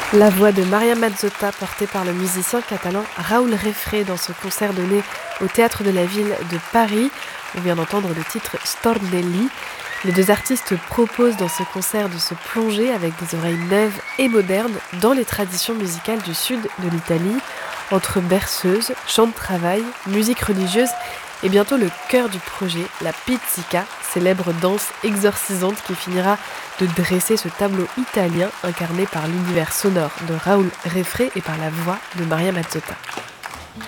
La voix de Maria Mazzotta portée par le musicien catalan Raoul Refré dans ce concert donné au Théâtre de la Ville de Paris. On vient d'entendre le titre Stornelli. Les deux artistes proposent dans ce concert de se plonger avec des oreilles neuves et modernes dans les traditions musicales du sud de l'Italie, entre berceuses, chants de travail, musique religieuse et bientôt le cœur du projet, la pizzica, célèbre danse exorcisante qui finira de dresser ce tableau italien incarné par l'univers sonore de Raoul Refré et par la voix de Maria Mazzotta.